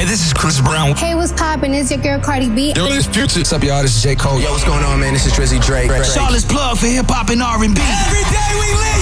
this is Chris Brown. Hey, what's poppin'? It's your girl Cardi B. Yo, this Future. What's up, y'all? This is J. Cole. Yo, what's going on, man? This is Drizzy Drake. Charlotte's plug for hip hop and R&B. Every day we live.